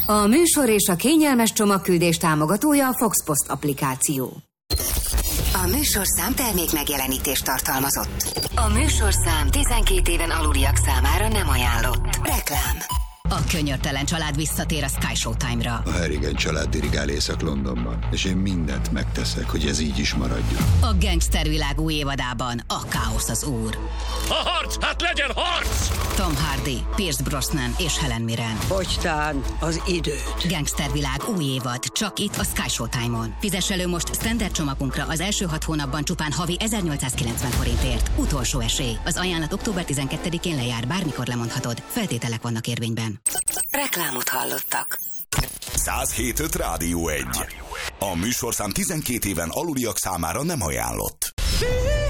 A műsor és a kényelmes csomagküldés támogatója a Foxpost applikáció. A műsorszám termék megjelenítést tartalmazott. A műsorszám 12 éven aluliak számára nem ajánlott. Reklám. A könyörtelen család visszatér a Sky Showtime-ra. A Harrigan család dirigál Észak-Londonban, és én mindent megteszek, hogy ez így is maradjon. A gangstervilág új évadában a káosz az úr. A harc! Hát legyen harc! Tom Hardy, Pierce Brosnan és Helen Mirren. Fogytán az időt. Gangstervilág új évad, csak itt a Sky Showtime-on. Fizess elő most standard csomagunkra az első 6 hónapban csupán havi 1890 forintért. Utolsó esély. Az ajánlat október 12-én lejár, bármikor lemondhatod. Feltételek vannak érvényben. Reklámot hallottak. 107.5 Rádió 1. A műsorszám 12 éven aluliak számára nem ajánlott.